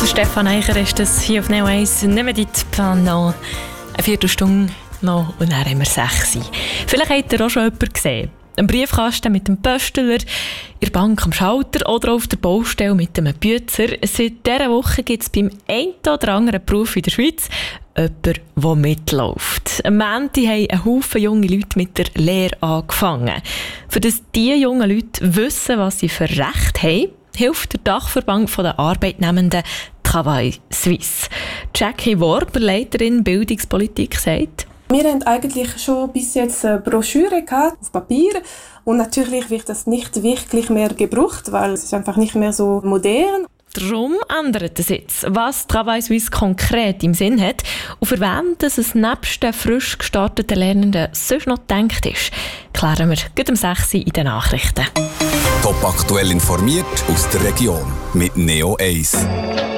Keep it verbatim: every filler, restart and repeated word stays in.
Der Stefan Eicher ist das hier auf Neo eins. Nehmen wir die noch eine Viertelstunde noch und dann haben wir sechs. Vielleicht habt ihr auch schon jemanden gesehen. Ein Briefkasten mit einem Pöstler, in der Bank am Schalter oder auf der Baustelle mit einem Bützer. Seit dieser Woche gibt es beim einen oder anderen Beruf in der Schweiz jemanden, der mitläuft. Am Montag haben ein Haufen junge Leute mit der Lehre angefangen. Für dass diese jungen Leute wissen, was sie für Recht haben, hilft der Dachverband der Arbeitnehmenden Travail Suisse. Jackie Worber, Leiterin Bildungspolitik, sagt: Wir haben eigentlich schon bis jetzt eine Broschüre gehabt, auf Papier. Und natürlich wird das nicht wirklich mehr gebraucht, weil es ist einfach nicht mehr so modern. Darum ändert es jetzt, was Travail Suisse konkret im Sinn hat und für wen dass es nebst den frisch gestarteten Lernenden sonst noch gedacht ist, klären wir gleich um sechs Uhr in den Nachrichten. Top aktuell informiert aus der Region mit Neo eins.